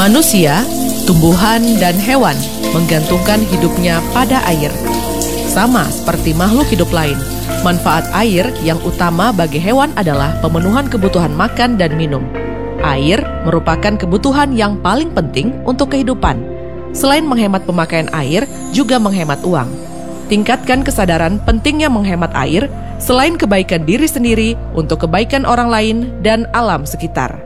Manusia, tumbuhan, dan hewan menggantungkan hidupnya pada air. Sama seperti makhluk hidup lain, manfaat air yang utama bagi hewan adalah pemenuhan kebutuhan makan dan minum. Air merupakan kebutuhan yang paling penting untuk kehidupan. Selain menghemat pemakaian air, juga menghemat uang. Tingkatkan kesadaran pentingnya menghemat air, selain kebaikan diri sendiri, untuk kebaikan orang lain dan alam sekitar.